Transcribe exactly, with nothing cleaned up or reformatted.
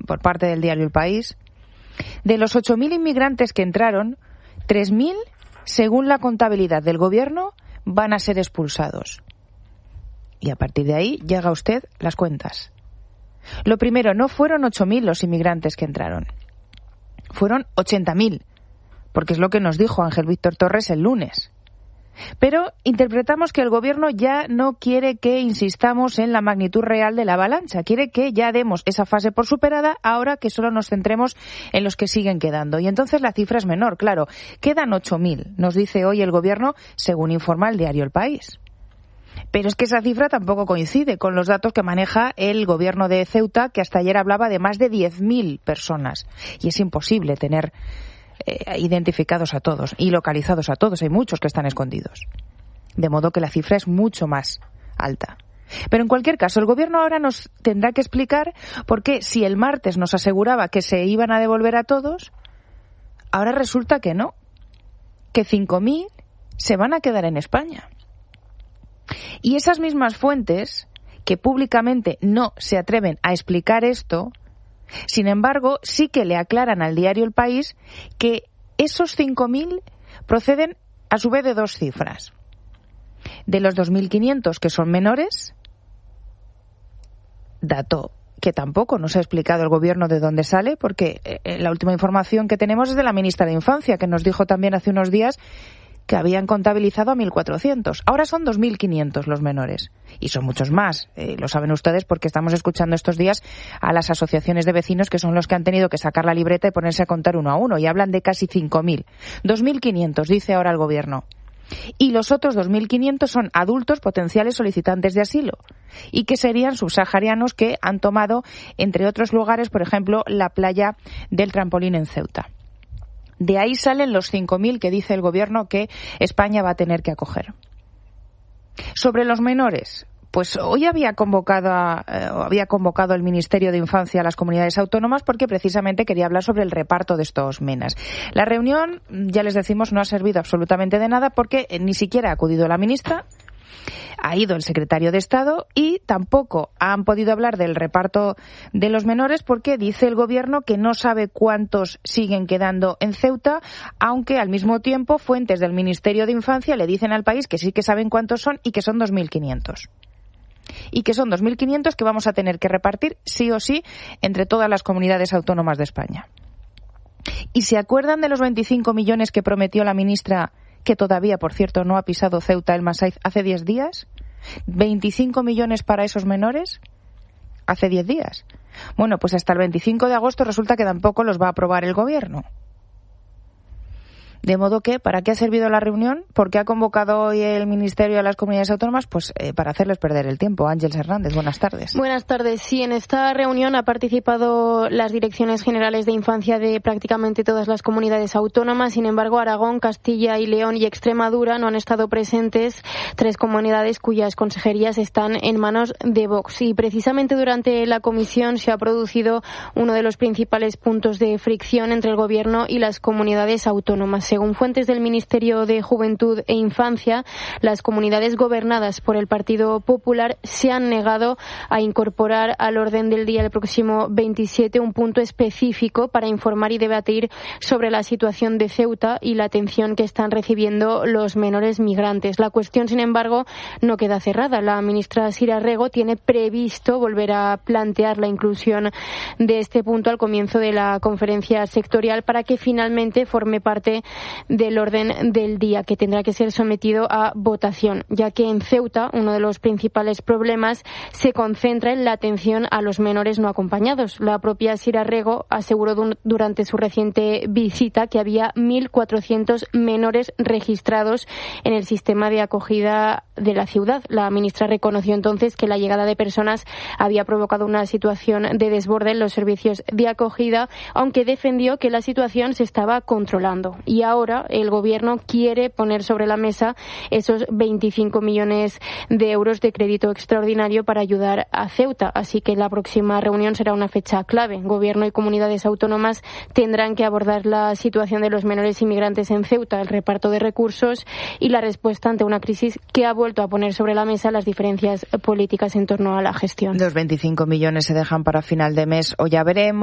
por parte del diario El País. De los ocho mil inmigrantes que entraron, tres mil, según la contabilidad del Gobierno, van a ser expulsados. Y a partir de ahí llega usted las cuentas. Lo primero, no fueron ocho mil los inmigrantes que entraron. Fueron ochenta mil, porque es lo que nos dijo Ángel Víctor Torres el lunes. Pero interpretamos que el Gobierno ya no quiere que insistamos en la magnitud real de la avalancha. Quiere que ya demos esa fase por superada, ahora que solo nos centremos en los que siguen quedando. Y entonces la cifra es menor, claro. Quedan ocho mil, nos dice hoy el Gobierno, según informa el diario El País. Pero es que esa cifra tampoco coincide con los datos que maneja el Gobierno de Ceuta, que hasta ayer hablaba de más de diez mil personas. Y es imposible tener Eh, identificados a todos y localizados a todos. Hay muchos que están escondidos. De modo que la cifra es mucho más alta. Pero en cualquier caso, el Gobierno ahora nos tendrá que explicar por qué, si el martes nos aseguraba que se iban a devolver a todos, ahora resulta que no, que cinco mil se van a quedar en España. Y esas mismas fuentes que públicamente no se atreven a explicar esto, sin embargo, sí que le aclaran al diario El País que esos cinco mil proceden a su vez de dos cifras. De los dos mil quinientos que son menores, dato que tampoco nos ha explicado el Gobierno de dónde sale, porque la última información que tenemos es de la ministra de Infancia, que nos dijo también hace unos días que habían contabilizado a mil cuatrocientos. Ahora son dos mil quinientos los menores. Y son muchos más. Eh, lo saben ustedes porque estamos escuchando estos días a las asociaciones de vecinos, que son los que han tenido que sacar la libreta y ponerse a contar uno a uno. Y hablan de casi cinco mil. dos mil quinientos, dice ahora el Gobierno. Y los otros dos mil quinientos son adultos potenciales solicitantes de asilo. Y que serían subsaharianos que han tomado, entre otros lugares, por ejemplo, la playa del Trampolín en Ceuta. De ahí salen los cinco mil que dice el Gobierno que España va a tener que acoger. Sobre los menores, pues hoy había convocado, eh, había convocado el Ministerio de Infancia a las comunidades autónomas porque precisamente quería hablar sobre el reparto de estos menas. La reunión, ya les decimos, no ha servido absolutamente de nada porque ni siquiera ha acudido la ministra. Ha ido el secretario de Estado y tampoco han podido hablar del reparto de los menores porque dice el Gobierno que no sabe cuántos siguen quedando en Ceuta, aunque al mismo tiempo fuentes del Ministerio de Infancia le dicen al País que sí que saben cuántos son y que son dos mil quinientos. Y que son dos mil quinientos que vamos a tener que repartir sí o sí entre todas las comunidades autónomas de España. ¿Y se acuerdan de los veinticinco millones que prometió la ministra, que todavía, por cierto, no ha pisado Ceuta el Masaiz hace diez días? ¿veinticinco millones para esos menores? Hace diez días. Bueno, pues hasta el veinticinco de agosto resulta que tampoco los va a aprobar el Gobierno. De modo que, ¿para qué ha servido la reunión? ¿Por qué ha convocado hoy el Ministerio a las comunidades autónomas? Pues eh, para hacerles perder el tiempo. Ángeles Hernández, buenas tardes. Buenas tardes. Sí, en esta reunión ha participado las direcciones generales de infancia de prácticamente todas las comunidades autónomas. Sin embargo, Aragón, Castilla y León y Extremadura no han estado presentes, tres comunidades cuyas consejerías están en manos de Vox. Y precisamente durante la comisión se ha producido uno de los principales puntos de fricción entre el Gobierno y las comunidades autónomas. Según fuentes del Ministerio de Juventud e Infancia, las comunidades gobernadas por el Partido Popular se han negado a incorporar al orden del día el próximo veintisiete un punto específico para informar y debatir sobre la situación de Ceuta y la atención que están recibiendo los menores migrantes. La cuestión, sin embargo, no queda cerrada. La ministra Sira Rego tiene previsto volver a plantear la inclusión de este punto al comienzo de la conferencia sectorial para que finalmente forme parte del orden del día, que tendrá que ser sometido a votación, ya que en Ceuta uno de los principales problemas se concentra en la atención a los menores no acompañados. La propia Sira Rego aseguró durante su reciente visita que había mil cuatrocientos menores registrados en el sistema de acogida de la ciudad. La ministra reconoció entonces que la llegada de personas había provocado una situación de desborde en los servicios de acogida, aunque defendió que la situación se estaba controlando. Y ahora el Gobierno quiere poner sobre la mesa esos veinticinco millones de euros de crédito extraordinario para ayudar a Ceuta. Así que la próxima reunión será una fecha clave. Gobierno y comunidades autónomas tendrán que abordar la situación de los menores inmigrantes en Ceuta, el reparto de recursos y la respuesta ante una crisis que ha vuelto a poner sobre la mesa las diferencias políticas en torno a la gestión. Los veinticinco millones se dejan para final de mes o ya veremos.